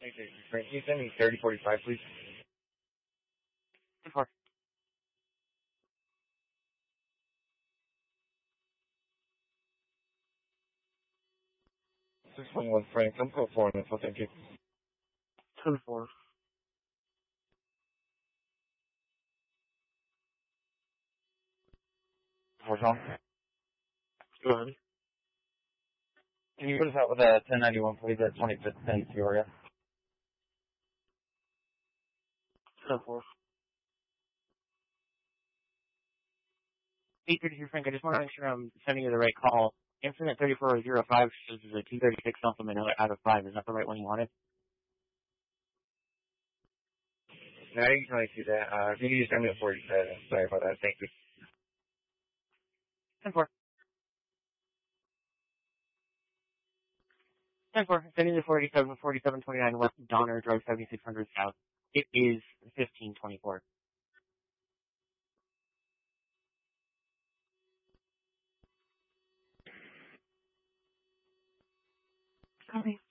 Okay, Frank, can you send me 3045, please? 10-4. 611 Frank, I'm code 4 on this, thank you. 10-4. What's wrong? Go ahead. Can you put us out with a 1091, please, at 25th and Peoria? 10-4. 832 Frank, I just want to make sure I'm sending you the right call. Infinite 3405 shows as a 236 supplement out of 5. Is that the right one you wanted? No, I didn't really see that. Can you just send me a 47? Sorry about that, thank you. 10-4. 10-4. Sending the 4729 West Donner Drive 7600 South. It is 1524. Sorry.